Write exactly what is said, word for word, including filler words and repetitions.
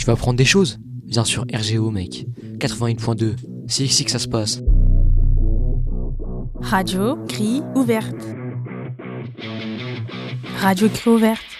Tu vas apprendre des choses. Viens sur R G O, mec. quatre-vingt-un point deux. C'est ici que ça se passe. Radio Crie Ouverte. Radio Crie Ouverte.